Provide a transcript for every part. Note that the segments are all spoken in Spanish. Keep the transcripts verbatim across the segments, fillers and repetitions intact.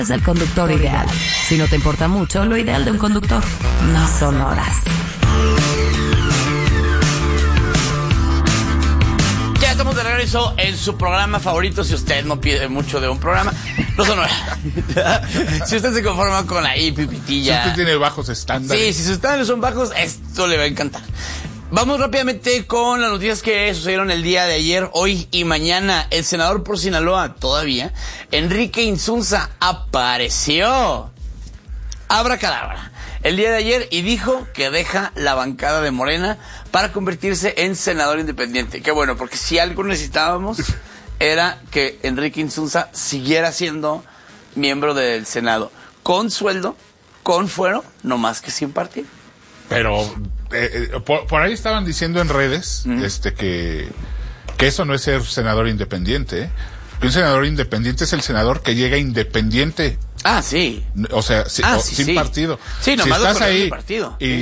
Es el conductor ideal. Si no te importa mucho, lo ideal de un conductor no son horas. Ya estamos de regreso en su programa favorito. Si usted no pide mucho de un programa, no son horas. Si usted se conforma con ahí, pipitilla. Si usted tiene bajos estándares. Sí, si sus estándares son bajos, esto le va a encantar. Vamos rápidamente con las noticias que sucedieron el día de ayer, hoy y mañana. El senador por Sinaloa, todavía, Enrique Insunza, apareció. Abracadabra. El día de ayer y dijo que deja la bancada de Morena para convertirse en senador independiente. Qué bueno, porque si algo necesitábamos era que Enrique Insunza siguiera siendo miembro del Senado. Con sueldo, con fuero, no más que sin partido. Pero eh, eh, por, por ahí estaban diciendo en redes mm. este que, que eso no es ser senador independiente, ¿eh? Que un senador independiente es el senador que llega independiente. Ah, sí. O sea, si, ah, o, sí, sin sí. partido. Sí, nomás si estás ahí partido. Y,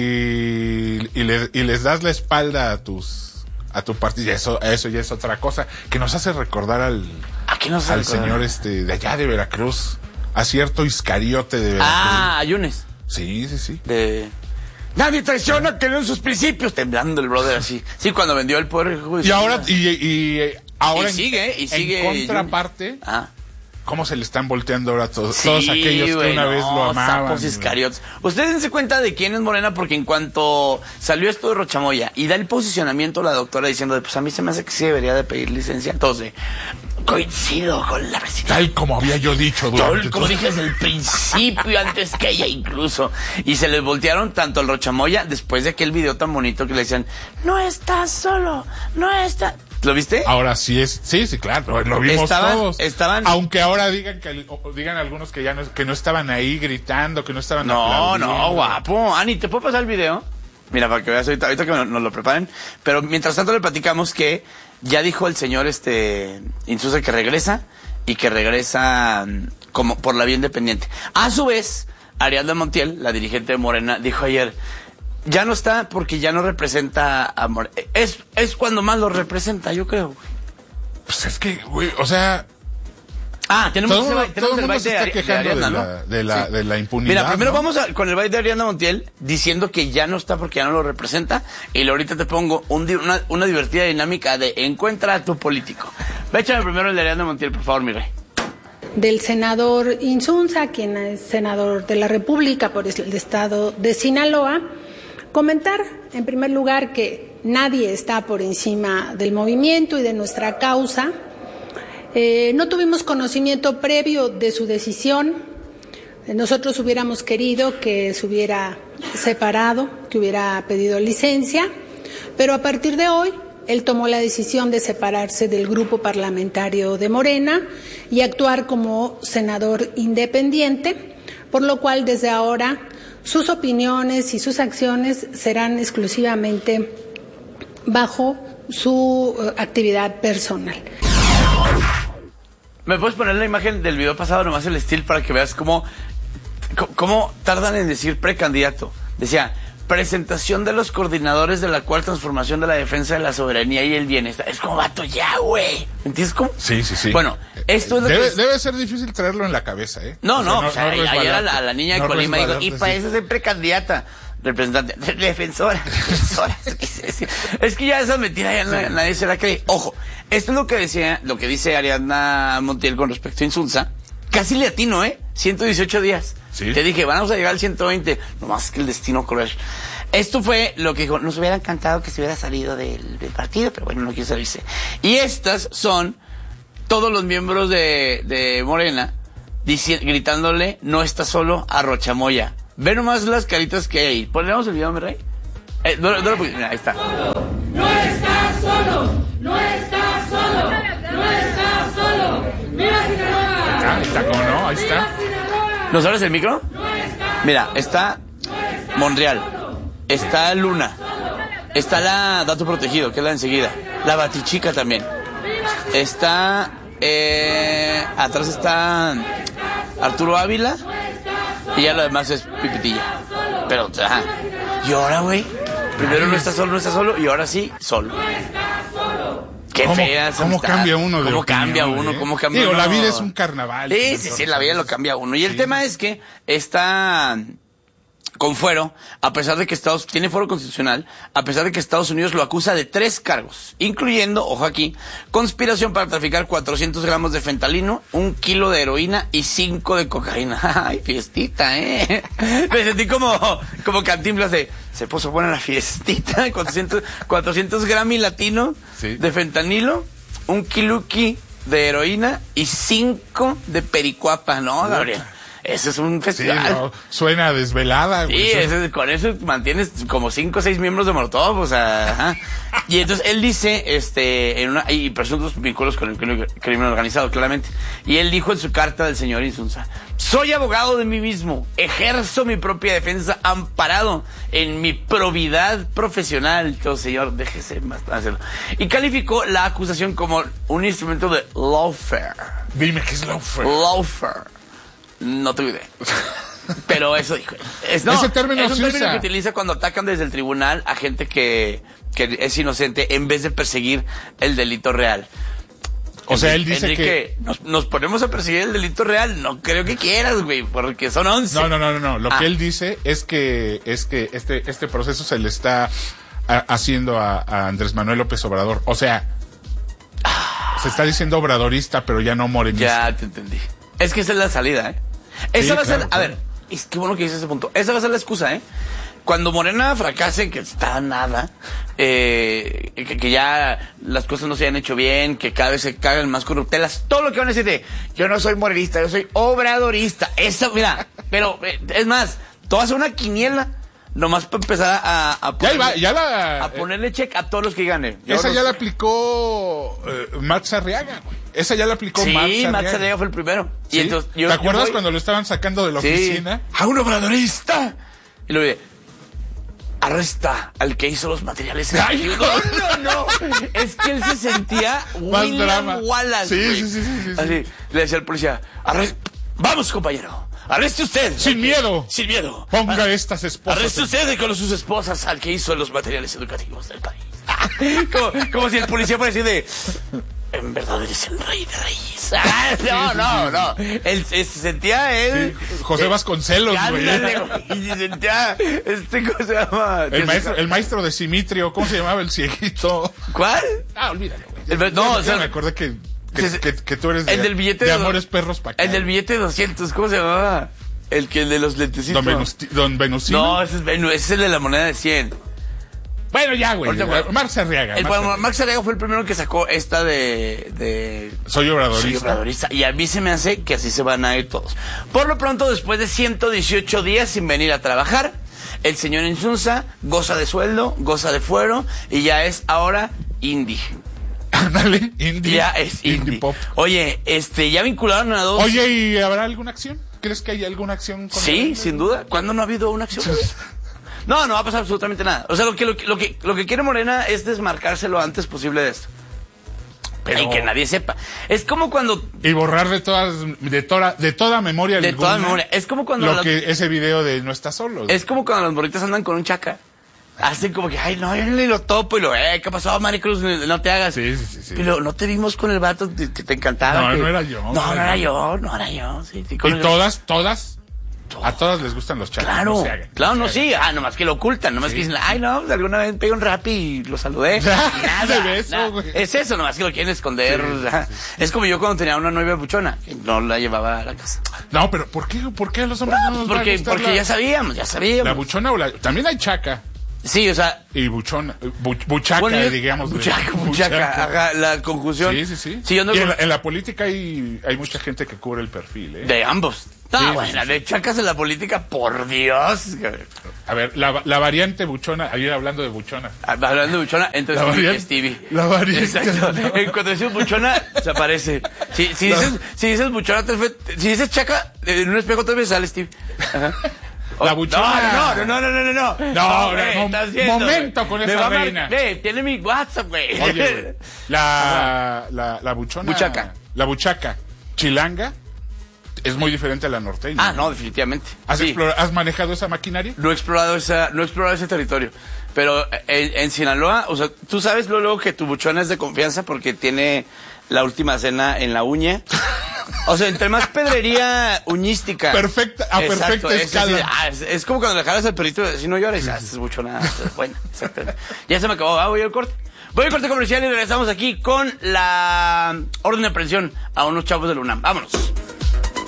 y, le, y les das la espalda a tus a tu partido, eso, eso ya es otra cosa que nos hace recordar al, ¿A qué nos al recordar? señor este de allá de Veracruz, a cierto Iscariote de Veracruz. Ah, Yunes. Sí, sí, sí. De... Nadie traiciona que en sus principios, temblando el brother así. Sí, cuando vendió el poder. Y ahora, y, y ahora y sigue, y sigue. En contraparte, ah. ¿cómo se le están volteando ahora todos, sí, todos aquellos wey, que una no, vez lo amaban? Sapos iscariotes. Ustedes dense cuenta de quién es Morena, porque en cuanto salió esto de Rochamoya y da el posicionamiento la doctora diciendo, pues a mí se me hace que sí debería de pedir licencia. Entonces, coincido con la presidenta. Tal como había yo dicho durante Tal como dije desde el principio, antes que ella incluso. Y se les voltearon tanto al Rochamoya después de aquel video tan bonito que le decían, no estás solo, no estás... ¿Lo viste? Ahora sí es, sí, sí, claro, lo vimos estaban, todos. Estaban, aunque ahora digan que digan algunos que ya no, que no estaban ahí gritando, que no estaban No, aplaudiendo. no, guapo. Ani, ¿te puedo pasar el video? Mira, para que veas ahorita, ahorita que nos, nos lo preparen. Pero mientras tanto le platicamos que ya dijo el señor este Insunza que regresa y que regresa como por la vía independiente. A su vez, Ariadna Montiel, la dirigente de Morena, dijo ayer, ya no está porque ya no representa a Morena. Es, es cuando más lo representa, yo creo. Pues es que, güey, o sea... Ah, tenemos, todo, ese, tenemos todo el baile se está de, quejando de Ariadna, de la, ¿no? de la, Sí. de la impunidad. Mira, primero ¿no? vamos a, con el baile de Ariadna Montiel diciendo que ya no está porque ya no lo representa. Y ahorita te pongo un, una, una divertida dinámica de encuentra a tu político. Ve, échame primero el de Ariadna Montiel, por favor, mi rey. Del senador Insunza, quien es senador de la República por el estado de Sinaloa. Comentar, en primer lugar, que nadie está por encima del movimiento y de nuestra causa. Eh, no tuvimos conocimiento previo de su decisión. Nosotros hubiéramos querido que se hubiera separado, que hubiera pedido licencia, pero a partir de hoy él tomó la decisión de separarse del grupo parlamentario de Morena y actuar como senador independiente, por lo cual desde ahora sus opiniones y sus acciones serán exclusivamente bajo su uh, actividad personal. ¿Me puedes poner la imagen del video pasado, nomás el estilo, para que veas cómo, cómo tardan en decir precandidato? Decía, presentación de los coordinadores de la cuarta transformación de la defensa de la soberanía y el bienestar. Es como, vato, ya, güey. ¿Entiendes cómo? Sí, sí, sí. Bueno, esto es lo debe, que... debe ser difícil traerlo en la cabeza, ¿eh? No, o sea, no, no, o sea, no ayer a la, la niña de no Colima dijo, y para sí. eso soy precandidata. Representante, defensora, defensora. Es que ya esa mentira ya no, nadie se la cree. Ojo, esto es lo que decía, lo que dice Ariadna Montiel con respecto a Insunza. Casi le atino, ¿eh? ciento dieciocho días. ¿Sí? Te dije, vamos a llegar al ciento veinte. Nomás que el destino cruel. Esto fue lo que dijo, nos hubiera encantado que se hubiera salido del, del partido, pero bueno, no quiso salirse. Y estas son todos los miembros de, de Morena dici- gritándole, no está solo a Rochamoya. Ve nomás las caritas que hay ahí. Ponemos el video, mi rey. Eh, no, no, no, mira, ahí está. No estás solo, no estás solo, no estás solo. Mira Sinaloa. Ah, está como no, ahí está. ¿Nos abres el micro? Mira, está Monreal, está Luna, está la Dato Protegido, que es la enseguida, la Batichica también. Está, eh, atrás está Arturo Ávila. Y ya lo demás es pipitilla. Pero, ajá. Y ahora, güey, primero no está solo, no está solo, y ahora sí, solo. Qué ¿Cómo, feas ¿Cómo amistades. cambia uno de ¿Cómo opinión, cambia uno? eh? ¿Cómo cambia Digo, uno? la vida es un carnaval. Sí, sí, sí, la vida lo cambia uno. Y el Sí. tema es que está con fuero, a pesar de que Estados tiene fuero constitucional, a pesar de que Estados Unidos lo acusa de tres cargos, incluyendo, ojo aquí, conspiración para traficar cuatrocientos gramos de fentanilo, un kilo de heroína y cinco de cocaína. Ay, fiestita, ¿eh? Me sentí como, como Cantinflas de, se puso buena la fiestita, cuatrocientos, cuatrocientos gramos latino Sí. de fentanilo, un kiluki de heroína y cinco de pericuapa, ¿no, Gabriel? Ese es un Sí, festival. no, suena desvelada. Sí, güey. ese- con eso mantienes como cinco o seis miembros de Molotov, o sea, ajá. Y entonces él dice, este, en una, y presuntos vínculos con el crimen crimen organizado, claramente. Y él dijo en su carta del señor Insunza, soy abogado de mí mismo, ejerzo mi propia defensa amparado en mi probidad profesional. Entonces, señor, déjese más hacerlo. Y calificó la acusación como un instrumento de lawfare. Dime qué es lawfare. Lawfare. No tengo idea. Pero eso dijo. Es, no, Ese término es un se término usa. que utiliza cuando atacan desde el tribunal a gente que, que es inocente en vez de perseguir el delito real. O sea, él dice Enrique, que... Nos, nos ponemos a perseguir el delito real. No creo que quieras, güey, porque son once. No, no, no, no, no. Lo Ah. que él dice es que es que este este proceso se le está a- haciendo a, a Andrés Manuel López Obrador. O sea, se está diciendo obradorista, pero ya no morenista. Ya te entendí. Es que esa es la salida, ¿eh? Esa Sí, va a ser, claro, a claro. ver, es que bueno que dices ese punto. Esa va a ser la excusa, ¿eh? Cuando Morena fracase, que está nada, eh, que, que ya las cosas no se hayan hecho bien, que cada vez se cagan más corruptelas, todo lo que van a decir de, yo no soy morenista, yo soy obradorista. Esa, mira, pero eh, es más, tú vas a una quiniela, nomás para empezar a, a, Ya, ponerle, iba- ya la... a ponerle check a todos los que ganen. Yo Esa no ya la sé. aplicó eh, Max Arriaga, güey. Esa ya la aplicó Sí, Max Max Arriaga. Arriaga fue el primero. Y ¿Sí? entonces, yo- ¿Te acuerdas yo voy- cuando lo estaban sacando de la Sí. oficina? A un obradorista. Y luego dice, arresta al que hizo los materiales. Ay, no, no, no. Es que él se sentía Más William drama. Wallace. Sí, güey. sí, sí, sí, sí, sí. Así, le decía al policía, "Arre- vamos, compañero. Arreste usted. Sin miedo. Sin miedo. Ponga Ar- estas esposas. Arreste en- usted con sus esposas al que hizo los materiales educativos del país. como, como si el policía fuera decir de... En verdad eres el rey de reyes. Ah, no, no, no. Él se se sentía él. Sí, José Vasconcelos, güey. Ándale, güey. Y se sentía. Este, ¿cómo se llama? El maestro, el maestro de Simitrio, ¿cómo se llamaba el cieguito? ¿Cuál? Ah, olvídalo, güey. El- no, Ya o sea, me acordé que, que, se- se- que- que tú eres de, el del billete de de- Amores Perros para acá. El del billete de doscientos, ¿cómo se llamaba? El que el de los lentecitos. Don, Venusti- Don Venusino. No, ese es, Venu- ese es el de la moneda de cien. Bueno, ya, güey. Ahorita, güey. Marx Arriaga. El, Marx bueno, Arriaga. Max Arriaga fue el primero que sacó esta de. de Soy obradorista. Soy obradorista. Y a mí se me hace que así se van a ir todos. Por lo pronto, después de ciento dieciocho días sin venir a trabajar, el señor Insunza goza de sueldo, goza de fuero y ya es ahora indie. Ándale, indie. Ya es indie. pop. Oye, este, ya vincularon a dos. Oye, ¿y habrá alguna acción? ¿Crees que hay alguna acción? contra Sí, él? sin duda. ¿Cuándo no ha habido una acción? No, no va a pasar absolutamente nada. O sea, lo que, lo que, lo que, lo que quiere Morena es desmarcarse lo antes posible de esto. Pero- Y que nadie sepa. Es como cuando... Y borrar de todas, de toda, de toda memoria De alguna toda memoria. Es como cuando... lo la- que ese video de No estás solo. Es como cuando las morritas andan con un chaca. Hacen como que, ay, no, yo ni lo topo. Y lo, eh, ¿qué pasó, Maricruz? No te hagas. Sí, sí, sí, sí. Y lo, no te vimos con el vato que que te encantaba. No, que- no era yo, No, no no era era yo. yo, no era yo. Sí, sí, con Y el- todas, todas, a todas les gustan los chacos. Claro, no se hagan, claro, se no, hagan. sí. Ah, nomás que lo ocultan. Nomás Sí. que dicen, ay, no, pues, alguna vez pegué un rap y lo saludé. Nada, De beso, nada. güey. Es eso, nomás que lo quieren esconder. Sí, o sea, Es como yo cuando tenía una novia buchona, que no la llevaba a la casa. No, pero ¿por qué, por qué a los hombres no nos va a Porque, gustar porque la, ya sabíamos, ya sabíamos. la buchona o la... También hay chaca Sí, o sea, y buchona, bu- buchaca, bueno, yo- digamos. de- buchaca, buchaca, ajá, la conjunción. Sí, sí, sí. Sí, yo ando y en con- la, en la política hay, hay mucha gente que cubre el perfil, ¿eh? De ambos. No, Sí, sí, bueno, sí, de chacas en la política, por Dios. A ver, la, la variante buchona, ayer hablando de buchona. Hablando de buchona, entonces La Stevie, variante- Stevie. la variante. Exacto. En cuanto dices buchona, se aparece. Si, si, La- dices, si dices buchona, tres ve- si dices chaca, en un espejo tres veces sale Stevie. Ajá. La buchona. No, no, no, no, no, no, no. No, güey, no, estás viendo, momento güey. con Me esa va a mar- reina. Ve, tiene mi WhatsApp, güey. Oye, güey, la, la, la buchona. Buchaca. La buchaca chilanga Es muy diferente a la norteña. Ah, no, definitivamente. ¿Has, sí. explora- ¿Has manejado esa maquinaria? No he explorado esa, no he explorado ese territorio. Pero en, en Sinaloa, o sea, tú sabes luego que tu buchona es de confianza porque tiene la última cena en la uña. O sea, entre más pedrería uñística. Perfecta, a Exacto, perfecta es, escala. así, ah, es, es como cuando le jalas al perrito y si no llores, ah, es buchona. Bueno, exactamente. Ya se me acabó, ah, voy al corte. Voy al corte comercial y regresamos aquí con la orden de aprehensión a unos chavos de la UNAM. Vámonos.